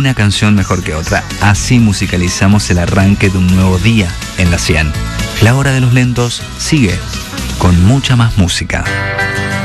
una canción mejor que otra. Así musicalizamos el arranque de un nuevo día en la 100. La hora de los lentos sigue con mucha más música.